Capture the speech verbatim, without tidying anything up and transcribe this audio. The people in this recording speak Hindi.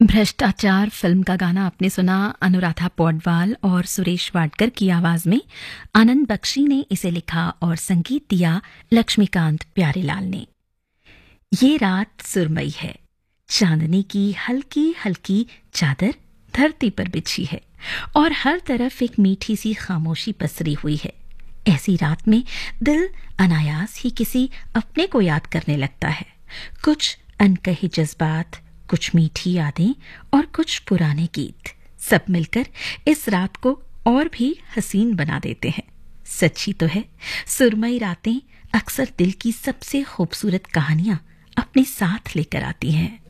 भ्रष्टाचार फिल्म का गाना आपने सुना अनुराधा पौडवाल और सुरेश वाडकर की आवाज में। आनंद बख्शी ने इसे लिखा और संगीत दिया लक्ष्मीकांत प्यारेलाल ने। ये रात सुरमई है, चांदनी की हल्की हल्की चादर धरती पर बिछी है और हर तरफ एक मीठी सी खामोशी पसरी हुई है। ऐसी रात में दिल अनायास ही किसी अपने को याद करने लगता है। कुछ अनकही जज्बात, कुछ मीठी यादें और कुछ पुराने गीत, सब मिलकर इस रात को और भी हसीन बना देते हैं। सच्ची तो है, सुरमई रातें अक्सर दिल की सबसे खूबसूरत कहानियां अपने साथ लेकर आती हैं।